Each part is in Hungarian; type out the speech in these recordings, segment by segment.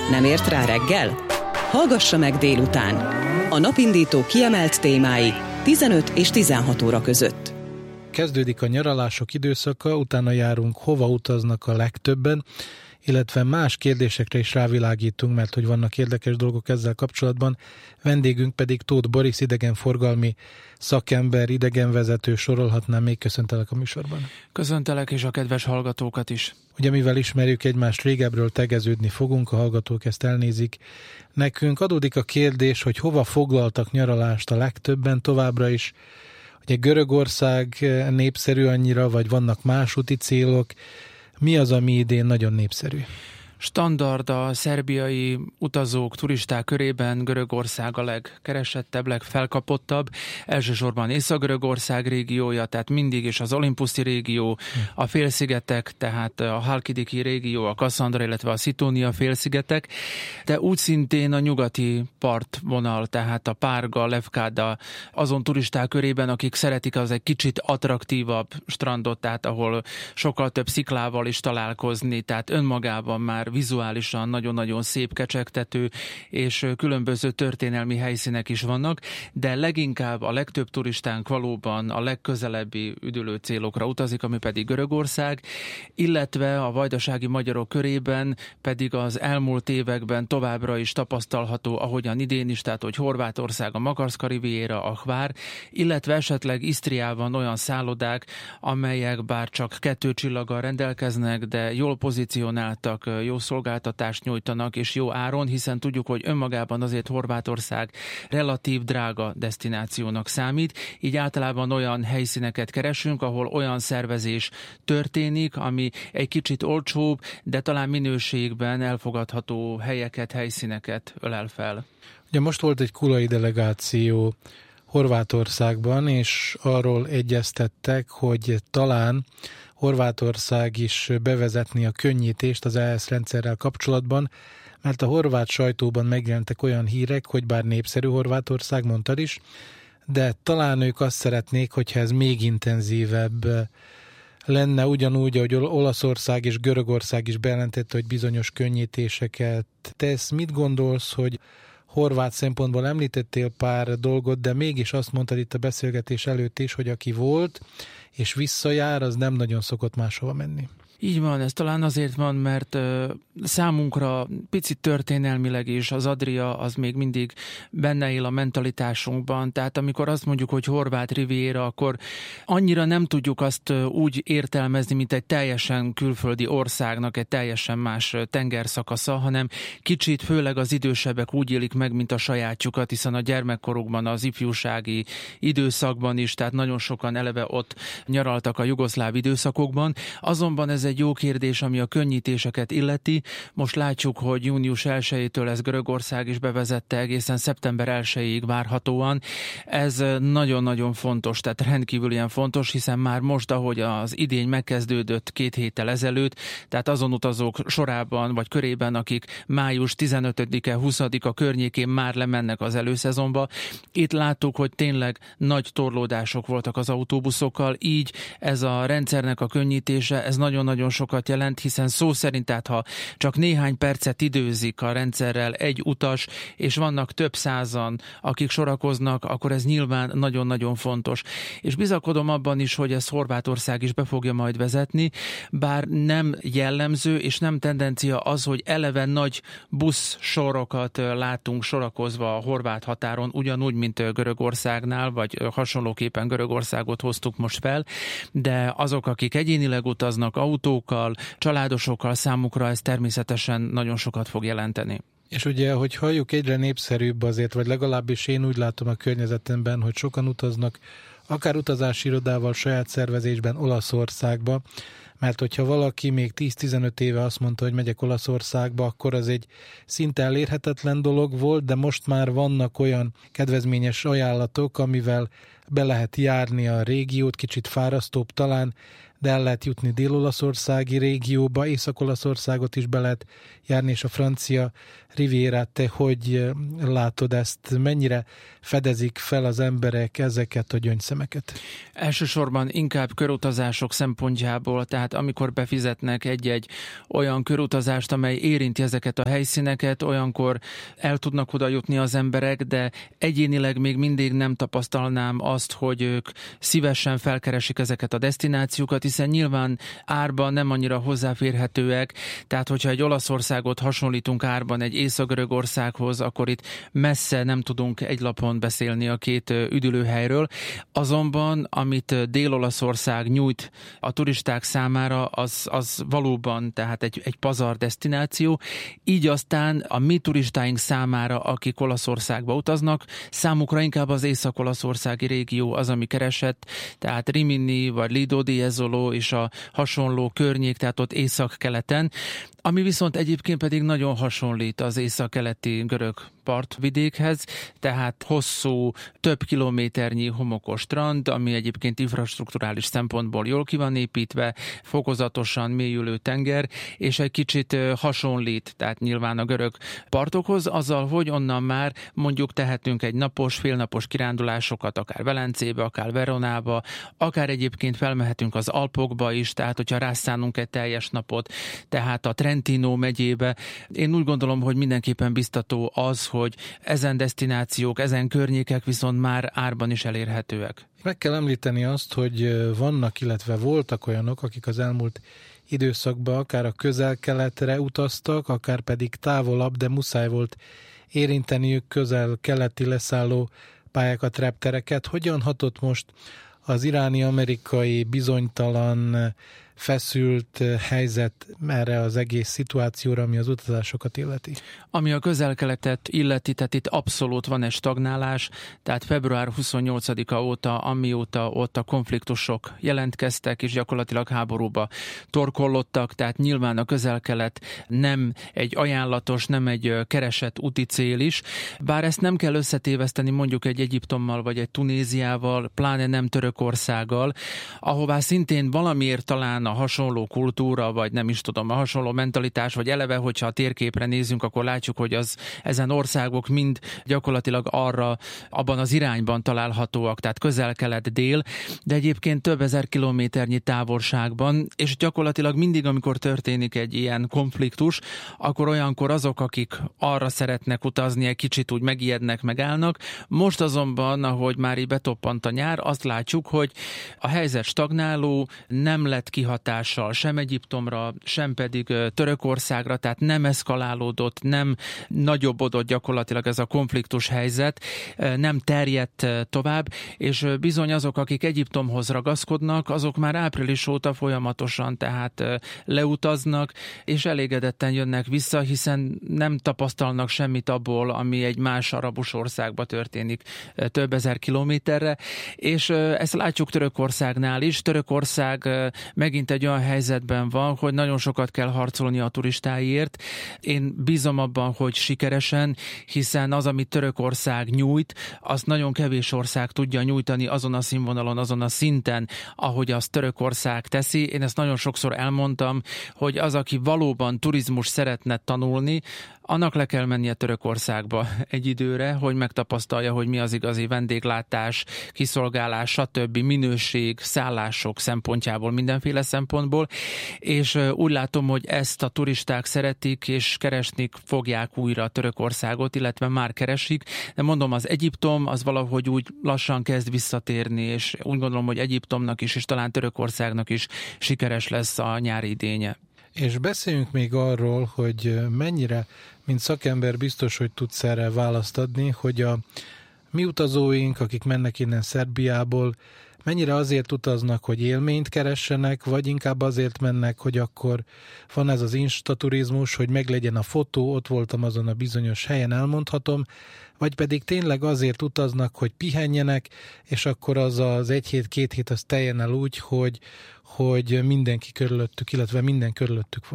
Nem ért rá reggel? Hallgassa meg délután. A napindító kiemelt témái 15 és 16 óra között. Kezdődik a nyaralások időszaka, utána járunk, hova utaznak a legtöbben, illetve más kérdésekre is rávilágítunk, mert hogy vannak érdekes dolgok ezzel kapcsolatban. Vendégünk pedig Tóth Boris, idegenforgalmi szakember, idegenvezető, sorolhatnám még. Köszöntelek a műsorban. Köszöntelek, és a kedves hallgatókat is. Ugye mivel ismerjük egymást, régebbről tegeződni fogunk, a hallgatók ezt elnézik. Nekünk adódik a kérdés, hogy hova foglaltak nyaralást a legtöbben továbbra is. Ugye Görögország népszerű annyira, vagy vannak más úti célok. Mi az, ami idén nagyon népszerű? Standard a szerbiai utazók, turisták körében Görögország a legkeresettebb, legfelkapottabb. Elsősorban Észak-Görögország régiója, tehát mindig is az Olympuszi régió, a félszigetek, tehát a Halkidiki régió, a Kasszandra, illetve a Szitónia félszigetek, de úgy szintén a nyugati partvonal, tehát a Párga, Lefkáda, azon turisták körében, akik szeretik az egy kicsit attraktívabb strandot, tehát ahol sokkal több sziklával is találkozni, tehát önmagában már vizuálisan nagyon-nagyon szép, kecsegtető, és különböző történelmi helyszínek is vannak, de leginkább a legtöbb turistánk valóban a legközelebbi üdülő célokra utazik, ami pedig Görögország, illetve a vajdasági magyarok körében pedig az elmúlt években továbbra is tapasztalható, ahogyan idén is, tehát hogy Horvátország, a Makarska Riviera, a Hvár, illetve esetleg Isztriában olyan szállodák, amelyek bár csak 2 csillaggal rendelkeznek, de jól pozícionáltak, jó szolgáltatást nyújtanak és jó áron, hiszen tudjuk, hogy önmagában azért Horvátország relatív drága desztinációnak számít, így általában olyan helyszíneket keresünk, ahol olyan szervezés történik, ami egy kicsit olcsóbb, de talán minőségben elfogadható helyeket, helyszíneket ölel fel. Ugye most volt egy kulai delegáció Horvátországban, és arról egyeztettek, hogy talán Horvátország is bevezetni a könnyítést az EES rendszerrel kapcsolatban, mert a horvát sajtóban megjelentek olyan hírek, hogy bár népszerű Horvátország, mondtad is, de talán ők azt szeretnék, hogyha ez még intenzívebb lenne, ugyanúgy, ahogy Olaszország és Görögország is bejelentette, hogy bizonyos könnyítéseket. Te ezt mit gondolsz, hogy horvát szempontból említettél pár dolgot, de mégis azt mondtad itt a beszélgetés előtt is, hogy aki volt és visszajár, az nem nagyon szokott máshova menni. Így van, ez talán azért van, mert számunkra picit történelmileg is az Adria az még mindig benne él a mentalitásunkban, tehát amikor azt mondjuk, hogy Horvát Riviera, akkor annyira nem tudjuk azt úgy értelmezni, mint egy teljesen külföldi országnak, egy teljesen más tengerszakasza, hanem kicsit főleg az idősebbek úgy élik meg, mint a sajátjukat, hiszen a gyermekkorukban, az ifjúsági időszakban is, tehát nagyon sokan eleve ott nyaraltak a jugoszláv időszakokban. Azonban ez egy jó kérdés, ami a könnyítéseket illeti. Most látjuk, hogy június 1-től ez Görögország is bevezette egészen szeptember 1-ig várhatóan. Ez nagyon-nagyon fontos, tehát rendkívül ilyen fontos, hiszen már most, ahogy az idény megkezdődött 2 héttel ezelőtt, tehát azon utazók sorában vagy körében, akik május 15-e, 20-a környékén már lemennek az előszezonba. Itt láttuk, hogy tényleg nagy torlódások voltak az autóbuszokkal, így ez a rendszernek a könnyítése, ez nagyon-nagyon sokat jelent, hiszen szó szerint, tehát ha csak néhány percet időzik a rendszerrel egy utas, és vannak több százan, akik sorakoznak, akkor ez nyilván nagyon-nagyon fontos. És bizakodom abban is, hogy ezt Horvátország is be fogja majd vezetni, bár nem jellemző, és nem tendencia az, hogy eleve nagy buszsorokat látunk sorakozva a horvát határon, ugyanúgy, mint Görögországnál, vagy hasonlóképpen Görögországot hoztuk most fel, de azok, akik egyénileg utaznak autókkal, családosokkal, számukra ez természetesen nagyon sokat fog jelenteni. És ugye, hogy halljuk, egyre népszerűbb azért, vagy legalábbis én úgy látom a környezetemben, hogy sokan utaznak, akár utazási irodával, saját szervezésben Olaszországba, mert hogyha valaki még 10-15 éve azt mondta, hogy megyek Olaszországba, akkor az egy szinte elérhetetlen dolog volt, de most már vannak olyan kedvezményes ajánlatok, amivel be lehet járni a régiót, kicsit fárasztóbb talán, de el lehet jutni dél-olaszországi régióba, Észak-Olaszországot is be lehet járni, és a francia rivierát. Te hogy látod ezt? Mennyire fedezik fel az emberek ezeket a gyöngyszemeket? Elsősorban inkább körutazások szempontjából, tehát amikor befizetnek egy-egy olyan körutazást, amely érinti ezeket a helyszíneket, olyankor el tudnak oda jutni az emberek, de egyénileg még mindig nem tapasztalnám azt, hogy ők szívesen felkeresik ezeket a desztinációkat, hiszen nyilván árban nem annyira hozzáférhetőek, tehát hogyha egy Olaszországot hasonlítunk árban egy Észak-Görögországhoz, akkor itt messze nem tudunk egy lapon beszélni a két üdülőhelyről. Azonban, amit Dél-Olaszország nyújt a turisták számára, az valóban tehát egy pazar desztináció. Így aztán a mi turistáink számára, akik Olaszországba utaznak, számukra inkább az észak-olaszországi régió az, ami keresett, tehát Rimini vagy Lido di Jesolo és a hasonló környék, tehát ott észak-keleten, ami viszont egyébként pedig nagyon hasonlít az észak-keleti görög partvidékhez, tehát hosszú, több kilométernyi homokos strand, ami egyébként infrastrukturális szempontból jól ki van építve, fokozatosan mélyülő tenger, és egy kicsit hasonlít, tehát nyilván a görög partokhoz, azzal, hogy onnan már mondjuk tehetünk egy napos, félnapos kirándulásokat, akár Velencébe, akár Veronába, akár egyébként felmehetünk az Alpokba is, tehát hogyha rászánunk egy teljes napot, tehát a Trentino megyébe. Én úgy gondolom, hogy mindenképpen biztató az, hogy ezen desztinációk, ezen környékek viszont már árban is elérhetőek. Meg kell említeni azt, hogy vannak, illetve voltak olyanok, akik az elmúlt időszakban akár a közel-keletre utaztak, akár pedig távolabb, de muszáj volt érinteniük közel-keleti leszálló pályákat, reptereket. Hogyan hatott most az iráni-amerikai bizonytalan, feszült helyzet erre az egész szituációra, ami az utazásokat illeti? Ami a közel-keletet illeti, tehát itt abszolút van egy stagnálás, tehát február 28-a óta, amióta ott a konfliktusok jelentkeztek, és gyakorlatilag háborúba torkollottak, tehát nyilván a közel-kelet nem egy ajánlatos, nem egy keresett úti cél is, bár ezt nem kell összetéveszteni mondjuk egy Egyiptommal, vagy egy Tunéziával, pláne nem Törökországgal, ahová szintén valamiért talán a hasonló kultúra, vagy nem is tudom, a hasonló mentalitás, vagy eleve, hogyha a térképre nézünk, akkor látjuk, hogy ezen országok mind gyakorlatilag abban az irányban találhatóak, tehát közel-kelet, dél, de egyébként több ezer kilométernyi távolságban, és gyakorlatilag mindig, amikor történik egy ilyen konfliktus, akkor olyankor azok, akik arra szeretnek utazni, egy kicsit úgy megijednek, megállnak. Most azonban, ahogy már így betoppant a nyár, azt látjuk, hogy a helyzet stagnáló, nem lett kihatással sem Egyiptomra, sem pedig Törökországra, tehát nem eszkalálódott, nem nagyobbodott gyakorlatilag ez a konfliktus helyzet, nem terjedt tovább, és bizony azok, akik Egyiptomhoz ragaszkodnak, azok már április óta folyamatosan tehát leutaznak, és elégedetten jönnek vissza, hiszen nem tapasztalnak semmit abból, ami egy más arabus országba történik több ezer kilométerre, és ezt látjuk Törökországnál is. Törökország megint egy olyan helyzetben van, hogy nagyon sokat kell harcolni a turistáiért. Én bízom abban, hogy sikeresen, hiszen az, amit Törökország nyújt, azt nagyon kevés ország tudja nyújtani azon a színvonalon, azon a szinten, ahogy azt Törökország teszi. Én ezt nagyon sokszor elmondtam, hogy az, aki valóban turizmus szeretne tanulni, annak le kell mennie Törökországba egy időre, hogy megtapasztalja, hogy mi az igazi vendéglátás, kiszolgálás, stb. Minőség, szállások szempontjából, mindenféle szempontból, és úgy látom, hogy ezt a turisták szeretik, és keresni fogják újra Törökországot, illetve már keresik, de mondom, az Egyiptom az valahogy úgy lassan kezd visszatérni, és úgy gondolom, hogy Egyiptomnak is, és talán Törökországnak is sikeres lesz a nyári idénye. És beszéljünk még arról, hogy mennyire, mint szakember biztos, hogy tudsz erre választ adni, hogy a mi utazóink, akik mennek innen Szerbiából, mennyire azért utaznak, hogy élményt keressenek, vagy inkább azért mennek, hogy akkor van ez az instaturizmus, hogy meglegyen a fotó, ott voltam azon a bizonyos helyen, elmondhatom, vagy pedig tényleg azért utaznak, hogy pihenjenek, és akkor az egy hét, 2 hét az teljen el úgy, hogy mindenki körülöttük, illetve minden körülöttük forog.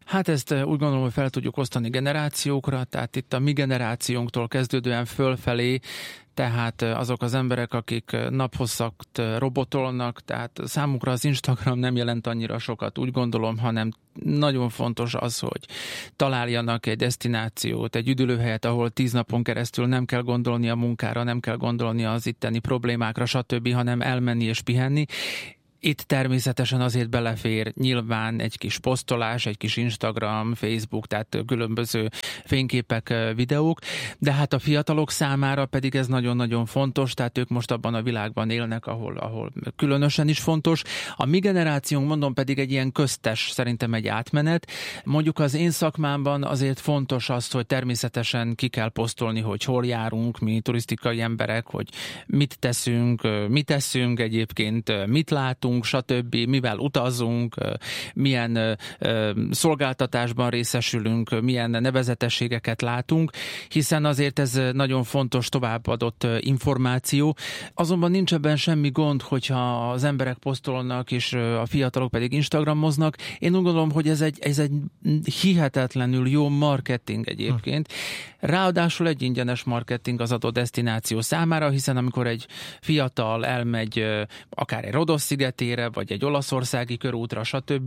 Hát ezt úgy gondolom, hogy fel tudjuk osztani generációkra, tehát itt a mi generációnktól kezdődően fölfelé, tehát azok az emberek, akik naphosszat robotolnak, tehát számukra az Instagram nem jelent annyira sokat, úgy gondolom, hanem nagyon fontos az, hogy találjanak egy desztinációt, egy üdülőhelyet, ahol 10 napon keresztül nem kell gondolni a munkára, nem kell gondolni az itteni problémákra, stb., hanem elmenni és pihenni. Itt természetesen azért belefér nyilván egy kis posztolás, egy kis Instagram, Facebook, tehát különböző fényképek, videók, de hát a fiatalok számára pedig ez nagyon-nagyon fontos, tehát ők most abban a világban élnek, ahol különösen is fontos. A mi generációnk, mondom, pedig egy ilyen köztes, szerintem egy átmenet. Mondjuk az én szakmámban azért fontos az, hogy természetesen ki kell posztolni, hogy hol járunk, mi turisztikai emberek, hogy mit teszünk egyébként, mit látunk, stb., mivel utazunk, milyen szolgáltatásban részesülünk, milyen nevezetességeket látunk, hiszen azért ez nagyon fontos továbbadott információ. Azonban nincs ebben semmi gond, hogyha az emberek posztolnak, és a fiatalok pedig instagramoznak. Én úgy gondolom, hogy ez egy hihetetlenül jó marketing egyébként. Ráadásul egy ingyenes marketing az adott desztináció számára, hiszen amikor egy fiatal elmegy akár egy Rodos szigetére, vagy egy olaszországi körútra, stb.,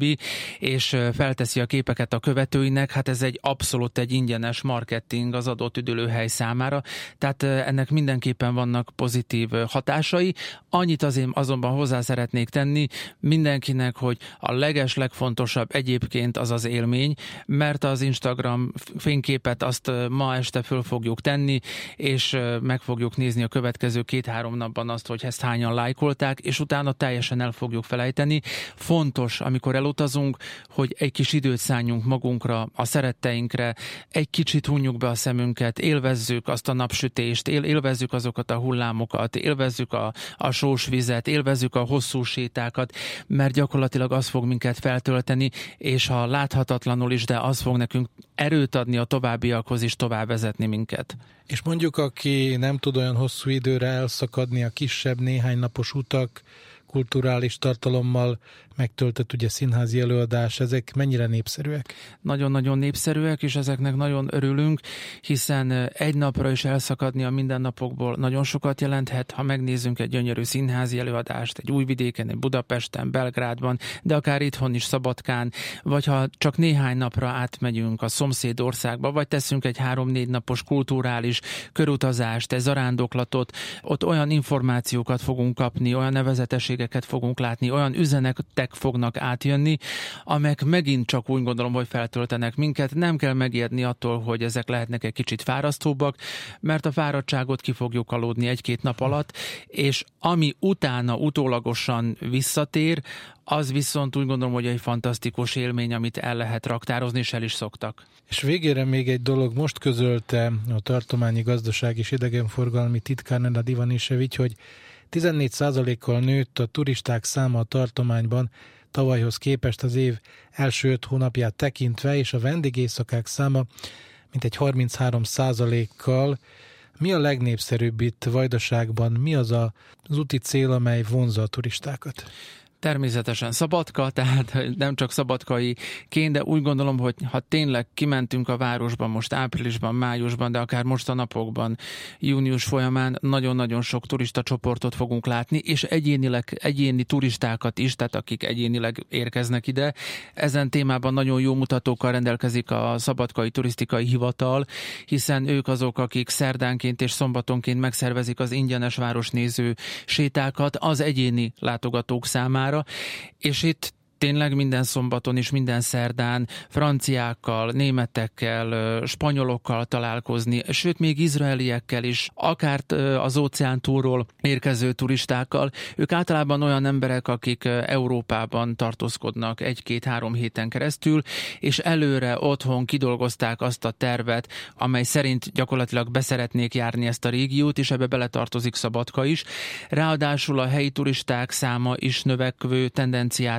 és felteszi a képeket a követőinek, hát ez abszolút egy ingyenes marketing az adott üdülőhely számára, tehát ennek mindenképpen vannak pozitív hatásai. Annyit azonban hozzá szeretnék tenni mindenkinek, hogy a legfontosabb egyébként az az élmény, mert az Instagram fényképet azt ma este föl fogjuk tenni, és meg fogjuk nézni a következő 2-3 napban azt, hogy ezt hányan lájkolták, és utána teljesen el fogjuk felejteni. Fontos, amikor elutazunk, hogy egy kis időt szálljunk magunkra, a szeretteinkre, egy kicsit hunjuk be a szemünket, élvezzük azt a napsütést, élvezzük azokat a hullámokat, élvezzük a sós vizet, élvezzük a hosszú sétákat, mert gyakorlatilag az fog minket feltölteni, és ha láthatatlanul is, de az fog nekünk erőt adni a továbbiakhoz is tovább vezetni minket. És mondjuk, aki nem tud olyan hosszú időre elszakadni, a kisebb, néhány napos utak, kulturális tartalommal megtöltött ugye színházi előadás, ezek mennyire népszerűek? Nagyon-nagyon népszerűek, és ezeknek nagyon örülünk, hiszen egy napra is elszakadni a mindennapokból nagyon sokat jelenthet, ha megnézzünk egy gyönyörű színházi előadást, egy Újvidéken, egy Budapesten, Belgrádban, de akár itthon is Szabadkán, vagy ha csak néhány napra átmegyünk a szomszéd országba, vagy teszünk egy 3-4 napos kulturális körutazást, egy zarándoklatot, ott olyan információkat fogunk kapni, olyan nevezetességeket fogunk látni, olyan üzenetek fognak átjönni, amelyek megint csak úgy gondolom, hogy feltöltenek minket. Nem kell megijedni attól, hogy ezek lehetnek egy kicsit fárasztóbbak, mert a fáradtságot ki fogjuk aludni 1-2 nap alatt, és ami utólagosan visszatér, az viszont úgy gondolom, hogy egy fantasztikus élmény, amit el lehet raktározni, és el is szoktak. És végére még egy dolog, most közölte a tartományi gazdaság és idegenforgalmi titkár Nenad Ivanisevics, hogy 14%-kal nőtt a turisták száma a tartományban tavalyhoz képest az év első 5 hónapját tekintve, és a vendégészakák száma mintegy 33%-kal. Mi a legnépszerűbb itt Vajdaságban? Mi az az úti cél, amely vonzza a turistákat? Természetesen Szabadka, tehát nem csak szabadkai-ként, de úgy gondolom, hogy ha tényleg kimentünk a városban most áprilisban, májusban, de akár most a napokban, június folyamán nagyon-nagyon sok turista csoportot fogunk látni, és egyéni turistákat is, tehát akik egyénileg érkeznek ide. Ezen témában nagyon jó mutatókkal rendelkezik a Szabadkai Turisztikai Hivatal, hiszen ők azok, akik szerdánként és szombatonként megszervezik az ingyenes városnéző sétákat az egyéni látogatók számára, és itt tényleg minden szombaton és minden szerdán franciákkal, németekkel, spanyolokkal találkozni, sőt még izraeliekkel is, akár az óceántúlról érkező turistákkal. Ők általában olyan emberek, akik Európában tartózkodnak 1-2-3 héten keresztül, és előre otthon kidolgozták azt a tervet, amely szerint gyakorlatilag beszeretnék járni ezt a régiót, és ebbe beletartozik Szabadka is. Ráadásul a helyi turisták száma is növekvő tendenciát mutat,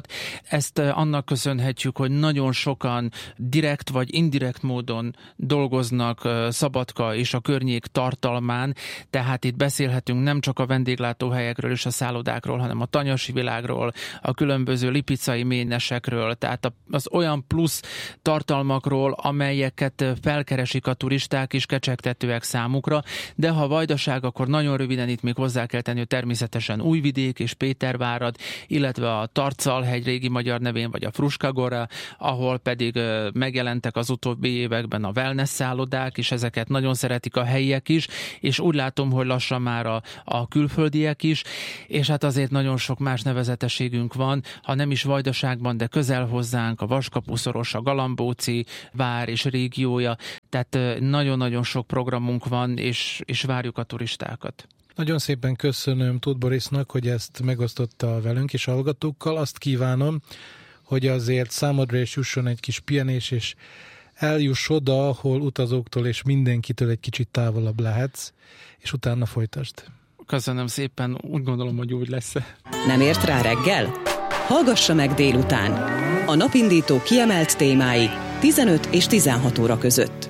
Ezt annak köszönhetjük, hogy nagyon sokan direkt vagy indirekt módon dolgoznak Szabadka és a környék tartalmán, tehát itt beszélhetünk nem csak a vendéglátóhelyekről és a szállodákról, hanem a tanyasi világról, a különböző lipicai ménesekről, tehát az olyan plusz tartalmakról, amelyeket felkeresik a turisták és kecsegtetőek számukra, de ha Vajdaság, akkor nagyon röviden itt még hozzá kell tenni, hogy természetesen Újvidék és Pétervárad, illetve a Tarcalhegy régi magyar nevén, vagy a Fruskagora, ahol pedig megjelentek az utóbbi években a wellness szállodák, és ezeket nagyon szeretik a helyiek is, és úgy látom, hogy lassan már a külföldiek is, és hát azért nagyon sok más nevezetességünk van, ha nem is Vajdaságban, de közel hozzánk, a Vaskapu-szoros, a Galambóci vár és régiója, tehát nagyon-nagyon sok programunk van, és várjuk a turistákat. Nagyon szépen köszönöm Tóth Borisnak, hogy ezt megosztotta velünk és a hallgatókkal. Azt kívánom, hogy azért számodra is jusson egy kis pihenés, és eljuss oda, ahol utazóktól és mindenkitől egy kicsit távolabb lehetsz, és utána folytasd. Köszönöm szépen, úgy gondolom, hogy úgy lesz. Nem ért rá reggel? Hallgassa meg délután. A napindító kiemelt témái 15 és 16 óra között.